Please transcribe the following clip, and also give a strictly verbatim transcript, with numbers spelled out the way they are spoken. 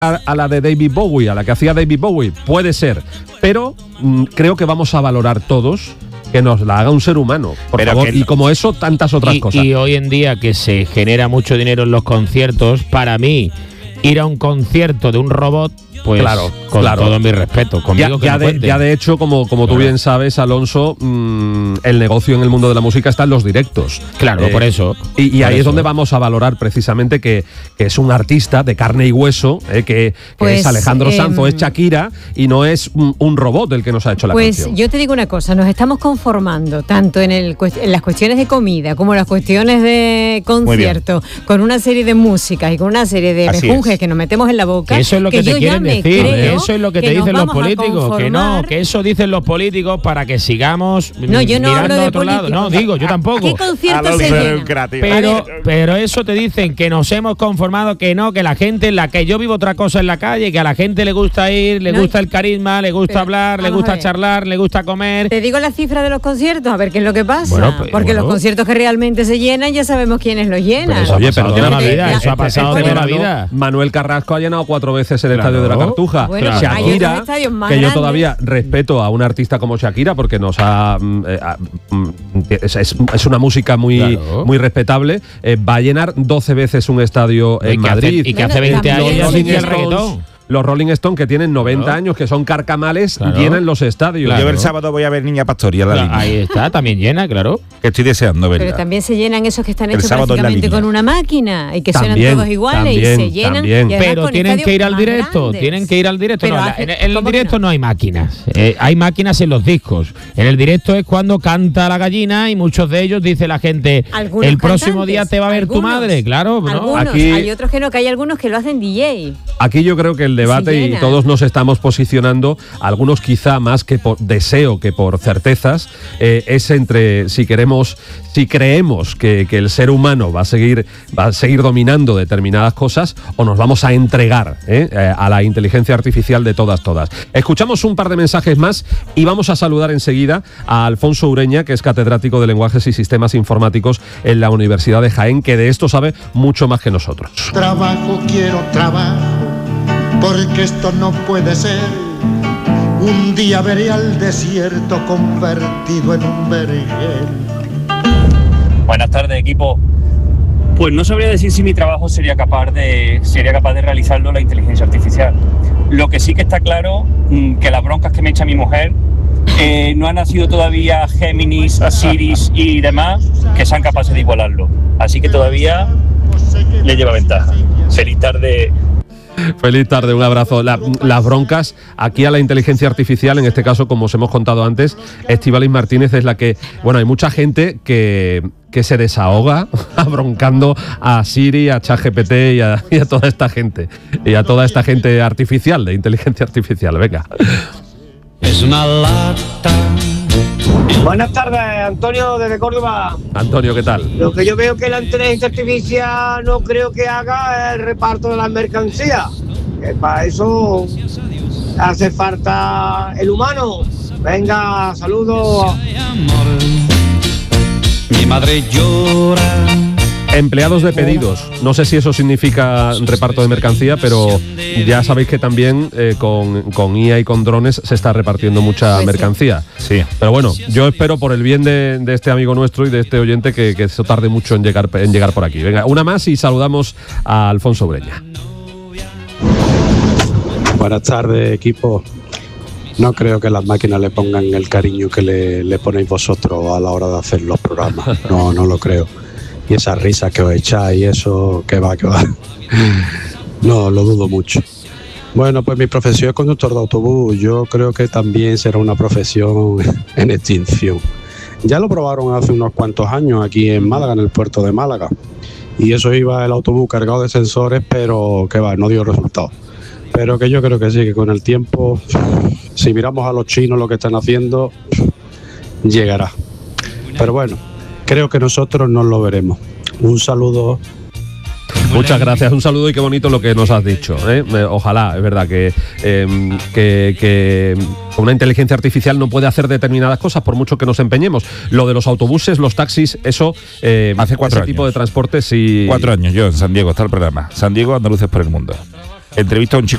a la de David Bowie, a la que hacía David Bowie, puede ser, pero mmm, creo que vamos a valorar todos que nos la haga un ser humano, por pero favor, que, y como eso, tantas otras y, cosas. Y hoy en día que se genera mucho dinero en los conciertos, para mí, ir a un concierto de un robot, pues claro, con claro. todo mi respeto, conmigo ya, que ya, no de, cuenten. ya de hecho, como, como tú claro. bien sabes, Alonso, mmm, el negocio en el mundo de la música está en los directos. Claro, eh, por eso. Y, y por ahí eso. es donde vamos a valorar precisamente que, que es un artista de carne y hueso, eh, que, que pues, es Alejandro eh, Sanz o es Shakira, y no es un, un robot el que nos ha hecho la pues canción. Pues yo te digo una cosa, nos estamos conformando tanto en, el, en las cuestiones de comida como en las cuestiones de concierto, con una serie de músicas y con una serie de mejunjes que nos metemos en la boca. Que eso es lo que, que te quieren decir, eso es lo que, que te dicen los políticos, que no, que eso dicen los políticos para que sigamos no, yo no mirando hablo a otro de lado. No, digo, yo tampoco. ¿Qué concierto se llena? Pero, pero eso te dicen que nos hemos conformado, que no, que la gente, la que yo vivo otra cosa en la calle, que a la gente le gusta ir, le no, gusta el carisma, le gusta pero, hablar, le gusta charlar, le gusta comer. Te digo la cifra de los conciertos, a ver qué es lo que pasa. Bueno, pues, porque bueno. los conciertos que realmente se llenan, ya sabemos quiénes los llenan. Pero oye, pero de la vida, eso ha pasado de la vida. Manuel Carrasco ha llenado cuatro veces el claro. estadio de la Cartuja. Bueno, claro. Shakira, que yo grandes. todavía respeto a una artista como Shakira porque nos ha eh, es, es, es una música muy, claro. muy respetable. Eh, va a llenar doce veces un estadio y en Madrid. Hace, y que hace veinte años no hacía el reggaetón. Los Rolling Stones, que tienen noventa claro. años, que son carcamales, claro. llenan los estadios. Claro. Yo el sábado voy a ver Niña Pastori a la claro, línea. Ahí está, también llena, claro. Que estoy deseando verla. Pero también se llenan esos que están el hechos prácticamente con una máquina y que también, suenan todos iguales también, y se llenan. También. Y pero tienen que ir al directo, grandes. tienen que ir al directo. No, hace, en el, el directo no? no hay máquinas, eh, hay máquinas en los discos. En el directo es cuando canta la gallina y muchos de ellos dice la gente, algunos el próximo cantantes, día te va a ver algunos, tu madre, claro. ¿no? Algunos, Aquí, hay otros que no, que hay algunos que lo hacen D J. Aquí yo creo que el debate y todos nos estamos posicionando, algunos quizá más que por deseo que por certezas, eh, es entre si queremos, si creemos que, que el ser humano va a seguir, va a seguir dominando determinadas cosas o nos vamos a entregar eh, a la inteligencia artificial de todas, todas. Escuchamos un par de mensajes más y vamos a saludar enseguida a Alfonso Ureña, que es catedrático de Lenguajes y Sistemas Informáticos en la Universidad de Jaén, que de esto sabe mucho más que nosotros. Trabajo, quiero trabajo, porque esto no puede ser. Un día veré al desierto convertido en un vergel. Buenas tardes, equipo. Pues no sabría decir si mi trabajo sería capaz de sería capaz de realizarlo la inteligencia artificial. Lo que sí que está claro, que las broncas que me echa mi mujer, eh, no han nacido todavía Géminis, Siris y demás que sean capaces de igualarlo. Así que todavía le lleva ventaja. Feliz tarde. Feliz tarde, un abrazo. La, las broncas aquí a la inteligencia artificial, en este caso, como os hemos contado antes, Estíbaliz Martínez es la que, bueno, hay mucha gente que, que se desahoga broncando a Siri, a ChatGPT y a, y a toda esta gente, y a toda esta gente artificial, de inteligencia artificial. Venga. Es una lata. Buenas tardes, Antonio, desde Córdoba. Antonio, ¿qué tal? Lo que yo veo que la inteligencia artificial no creo que haga el reparto de las mercancías. Que para eso hace falta el humano. Venga, saludos. Mi madre llora. Empleados de pedidos. No sé si eso significa reparto de mercancía, pero ya sabéis que también eh, con, con I A y con drones se está repartiendo mucha pues mercancía. Sí. Pero bueno, yo espero por el bien de, de este amigo nuestro y de este oyente que, que eso tarde mucho en llegar, en llegar por aquí. Venga, una más y saludamos a Alfonso Ureña. Buenas tardes, equipo. No creo que las máquinas le pongan el cariño que le, le ponéis vosotros a la hora de hacer los programas. No, no lo creo. Y esas risas que os echáis, eso, que va, que va. No, lo dudo mucho. Bueno, pues mi profesión es conductor de autobús. Yo creo que también será una profesión en extinción. Ya lo probaron hace unos cuantos años aquí en Málaga, en el puerto de Málaga. Y eso iba el autobús cargado de sensores, pero que va, no dio resultado. Pero que yo creo que sí, que con el tiempo, si miramos a los chinos lo que están haciendo, llegará. Pero bueno, creo que nosotros no lo veremos. Un saludo. Muchas gracias, un saludo y qué bonito lo que nos has dicho, ¿eh? Ojalá, es verdad que, eh, que, que una inteligencia artificial no puede hacer determinadas cosas por mucho que nos empeñemos. Lo de los autobuses, los taxis, eso, eh, hace cuatro ese años. tipo de transporte sí. Cuatro años yo en San Diego, está el programa. San Diego, Andaluces por el mundo. entrevista a un chico